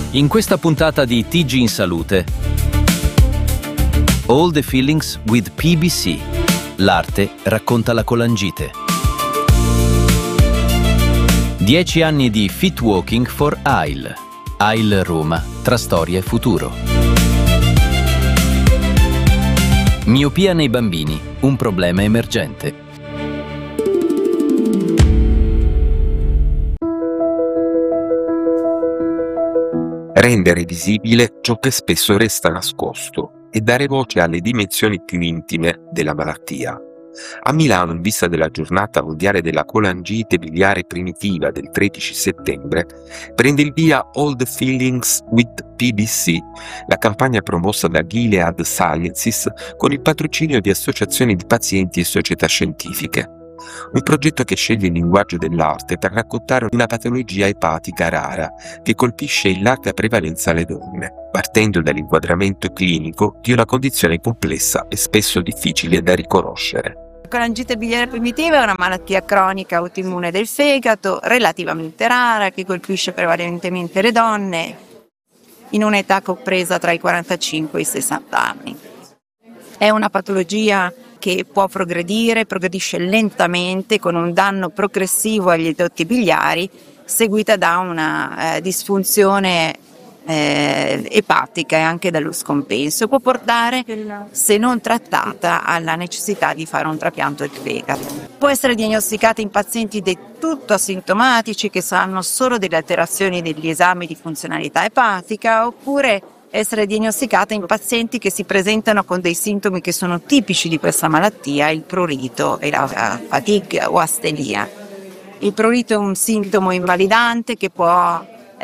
In questa puntata di TG in Salute, All the Feelings with PBC. L'arte racconta la colangite. 10 anni di Fit Walking for AIL. AIL Roma, tra storia e futuro. Miopia nei bambini, un problema emergente. Rendere visibile ciò che spesso resta nascosto e dare voce alle dimensioni più intime della malattia. A Milano, in vista della giornata mondiale della colangite biliare primitiva del 13 settembre, prende il via All the Feelings with PBC, la campagna promossa da Gilead Sciences con il patrocinio di associazioni di pazienti e società scientifiche. Un progetto che sceglie il linguaggio dell'arte per raccontare una patologia epatica rara che colpisce in larga prevalenza le donne, partendo dall'inquadramento clinico di una condizione complessa e spesso difficile da riconoscere. La colangite biliare primitiva è una malattia cronica autoimmune del fegato, relativamente rara, che colpisce prevalentemente le donne in un'età compresa tra i 45 e i 60 anni. È una patologia che può progredisce lentamente con un danno progressivo agli indotti biliari seguita da una disfunzione epatica e anche dallo scompenso. Può portare, se non trattata, alla necessità di fare un trapianto di fegato. Può essere diagnosticata in pazienti del tutto asintomatici che hanno solo delle alterazioni degli esami di funzionalità epatica, oppure essere diagnosticata in pazienti che si presentano con dei sintomi che sono tipici di questa malattia, il prurito e la fatigue o astelia. Il prurito è un sintomo invalidante che può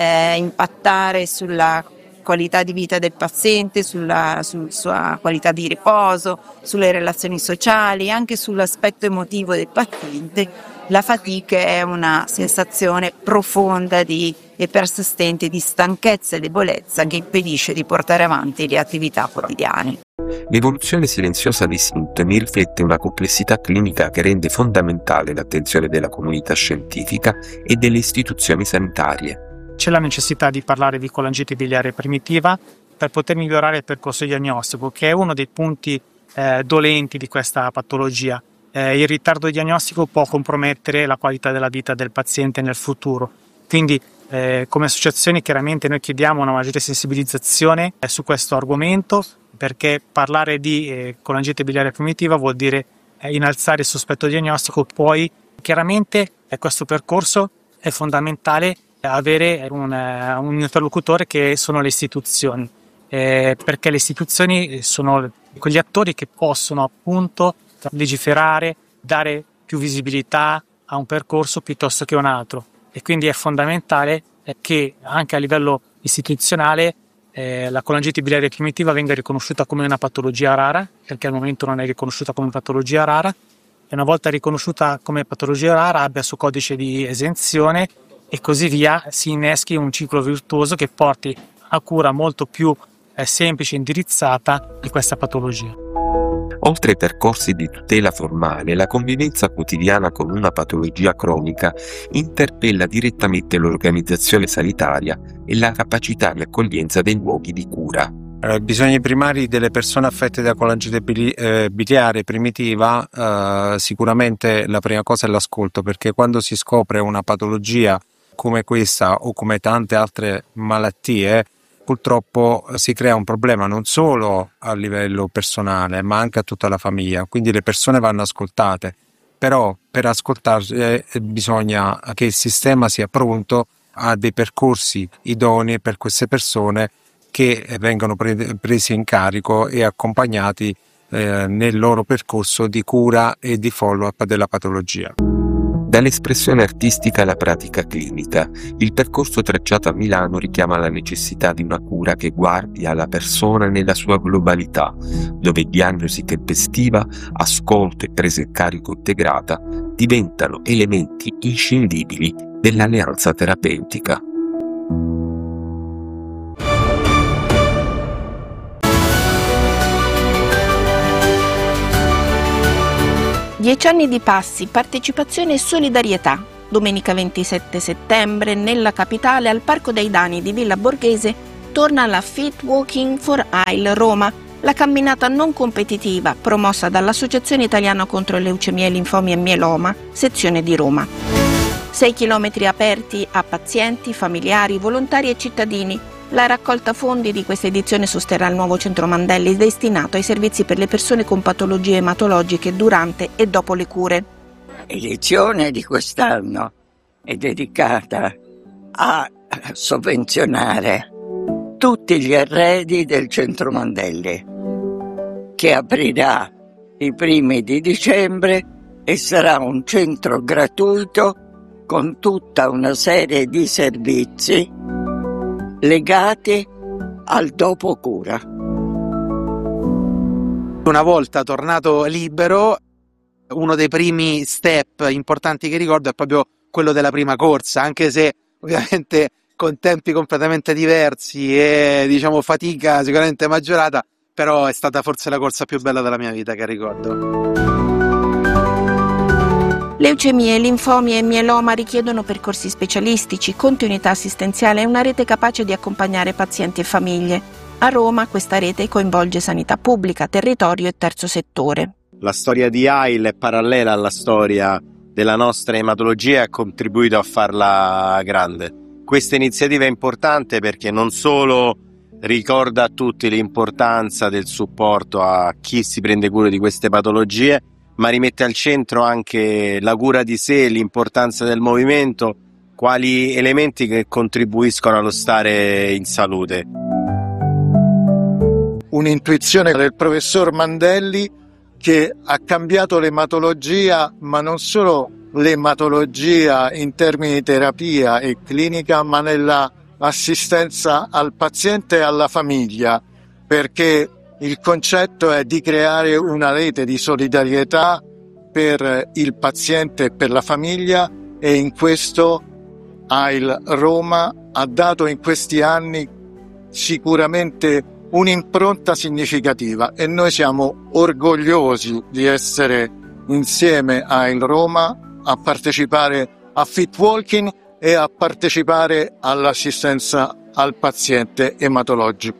impattare sulla qualità di vita del paziente, sulla sua qualità di riposo, sulle relazioni sociali, anche sull'aspetto emotivo del paziente. La fatigue è una sensazione profonda e persistente di stanchezza e debolezza che impedisce di portare avanti le attività quotidiane. L'evoluzione silenziosa dei sintomi riflette una complessità clinica che rende fondamentale l'attenzione della comunità scientifica e delle istituzioni sanitarie. C'è la necessità di parlare di colangite biliare primitiva per poter migliorare il percorso diagnostico, che è uno dei punti dolenti di questa patologia. Il ritardo diagnostico può compromettere la qualità della vita del paziente nel futuro. Quindi come associazioni chiaramente noi chiediamo una maggiore sensibilizzazione su questo argomento, perché parlare di colangite biliare primitiva vuol dire innalzare il sospetto diagnostico. Poi chiaramente questo percorso è fondamentale avere un interlocutore che sono le istituzioni, perché le istituzioni sono quegli attori che possono appunto legiferare, dare più visibilità a un percorso piuttosto che un altro, e quindi è fondamentale che anche a livello istituzionale la colangite biliare primitiva venga riconosciuta come una patologia rara, perché al momento non è riconosciuta come patologia rara, e una volta riconosciuta come patologia rara abbia il suo codice di esenzione e così via, si inneschi un ciclo virtuoso che porti a cura molto più semplice e indirizzata di questa patologia. Oltre ai percorsi di tutela formale, la convivenza quotidiana con una patologia cronica interpella direttamente l'organizzazione sanitaria e la capacità di accoglienza dei luoghi di cura. I bisogni primari delle persone affette da colangite biliare primitiva, sicuramente la prima cosa è l'ascolto, perché quando si scopre una patologia come questa o come tante altre malattie, purtroppo si crea un problema non solo a livello personale ma anche a tutta la famiglia, quindi le persone vanno ascoltate, però per ascoltarle bisogna che il sistema sia pronto a dei percorsi idonei per queste persone che vengono presi in carico e accompagnati nel loro percorso di cura e di follow-up della patologia. Dall'espressione artistica alla pratica clinica, il percorso tracciato a Milano richiama la necessità di una cura che guardi alla persona nella sua globalità, dove diagnosi tempestiva, ascolto e presa in carico integrata diventano elementi inscindibili dell'alleanza terapeutica. Dieci anni di passi, partecipazione e solidarietà. Domenica 27 settembre, nella capitale, al Parco dei Dani di Villa Borghese, torna la Fit Walking for Isle Roma, la camminata non competitiva promossa dall'Associazione Italiana contro Leucemia e Linfomi e Mieloma, sezione di Roma. 6 chilometri aperti a pazienti, familiari, volontari e cittadini. La raccolta fondi di questa edizione sosterrà il nuovo centro Mandelli destinato ai servizi per le persone con patologie ematologiche durante e dopo le cure. L'edizione di quest'anno è dedicata a sovvenzionare tutti gli arredi del centro Mandelli, che aprirà i primi di dicembre e sarà un centro gratuito con tutta una serie di servizi legati al dopo cura. Una volta tornato libero, uno dei primi step importanti che ricordo è proprio quello della prima corsa, anche se ovviamente con tempi completamente diversi e fatica sicuramente maggiorata, però è stata forse la corsa più bella della mia vita che ricordo. Leucemie, linfomi e mieloma richiedono percorsi specialistici, continuità assistenziale e una rete capace di accompagnare pazienti e famiglie. A Roma questa rete coinvolge sanità pubblica, territorio e terzo settore. La storia di AIL è parallela alla storia della nostra ematologia e ha contribuito a farla grande. Questa iniziativa è importante perché non solo ricorda a tutti l'importanza del supporto a chi si prende cura di queste patologie, ma rimette al centro anche la cura di sé, l'importanza del movimento, quali elementi che contribuiscono allo stare in salute. Un'intuizione del professor Mandelli che ha cambiato l'ematologia, ma non solo l'ematologia in termini di terapia e clinica, ma nella assistenza al paziente e alla famiglia, perché il concetto è di creare una rete di solidarietà per il paziente e per la famiglia, e in questo AIL Roma ha dato in questi anni sicuramente un'impronta significativa e noi siamo orgogliosi di essere insieme a AIL Roma a partecipare a Fit Walking e a partecipare all'assistenza al paziente ematologico.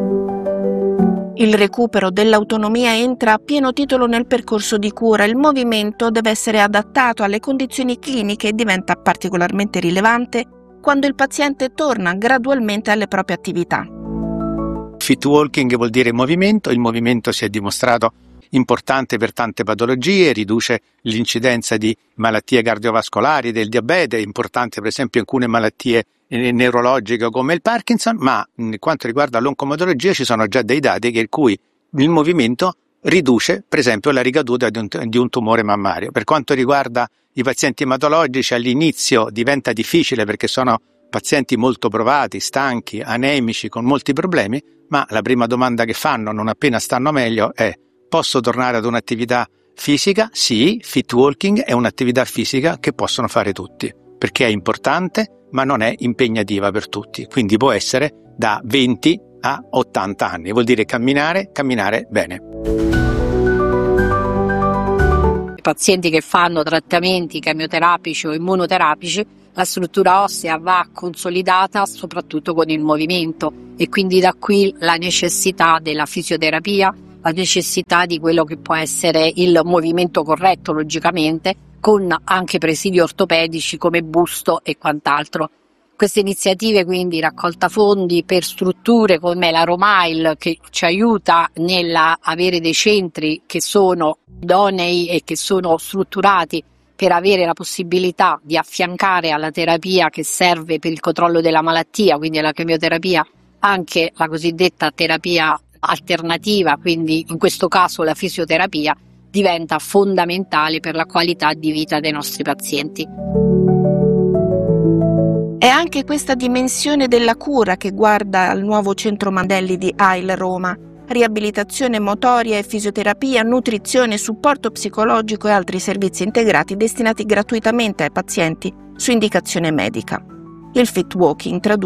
Il recupero dell'autonomia entra a pieno titolo nel percorso di cura. Il movimento deve essere adattato alle condizioni cliniche e diventa particolarmente rilevante quando il paziente torna gradualmente alle proprie attività. Fit walking vuol dire movimento, il movimento si è dimostrato importante per tante patologie, riduce l'incidenza di malattie cardiovascolari, del diabete, è importante per esempio in alcune malattie neurologiche come il Parkinson, ma in quanto riguarda l'oncomatologia ci sono già dei dati in cui il movimento riduce per esempio la ricaduta di un tumore mammario. Per quanto riguarda i pazienti ematologici, all'inizio diventa difficile perché sono pazienti molto provati, stanchi, anemici, con molti problemi, ma la prima domanda che fanno non appena stanno meglio è: posso tornare ad un'attività fisica? Sì, fit walking è un'attività fisica che possono fare tutti, perché è importante ma non è impegnativa per tutti, quindi può essere da 20 a 80 anni, vuol dire camminare bene. I pazienti che fanno trattamenti chemioterapici o immunoterapici, la struttura ossea va consolidata soprattutto con il movimento e quindi da qui la necessità della fisioterapia, la necessità di quello che può essere il movimento corretto logicamente, con anche presidi ortopedici come busto e quant'altro. Queste iniziative quindi raccolta fondi per strutture come la Romail, che ci aiuta nell'avere dei centri che sono idonei e che sono strutturati per avere la possibilità di affiancare alla terapia che serve per il controllo della malattia, quindi alla chemioterapia, anche la cosiddetta terapia alternativa, quindi in questo caso la fisioterapia, diventa fondamentale per la qualità di vita dei nostri pazienti. È anche questa dimensione della cura che guarda al nuovo centro Mandelli di AIL Roma. Riabilitazione motoria e fisioterapia, nutrizione, supporto psicologico e altri servizi integrati destinati gratuitamente ai pazienti su indicazione medica. Il fit walking